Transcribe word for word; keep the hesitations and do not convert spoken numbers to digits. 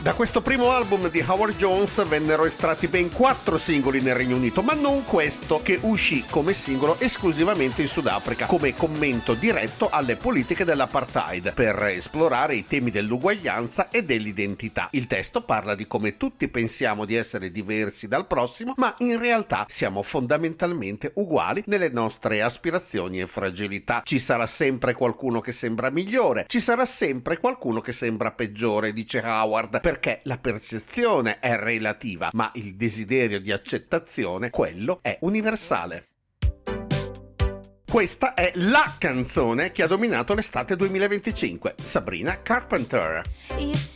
Da questo primo album di Howard Jones vennero estratti ben quattro singoli nel Regno Unito, ma non questo, che uscì come singolo esclusivamente in Sudafrica, come commento diretto alle politiche dell'apartheid, per esplorare i temi dell'uguaglianza e dell'identità. Il testo parla di come tutti pensiamo di essere diversi dal prossimo, ma in realtà siamo fondamentalmente uguali nelle nostre aspirazioni e fragilità. Ci sarà sempre qualcuno che sembra migliore, ci sarà sempre qualcuno che sembra peggiore, dice Howard, perché la percezione è relativa, ma il desiderio di accettazione, quello è universale. Questa è la canzone che ha dominato l'estate duemilaventicinque, Sabrina Carpenter.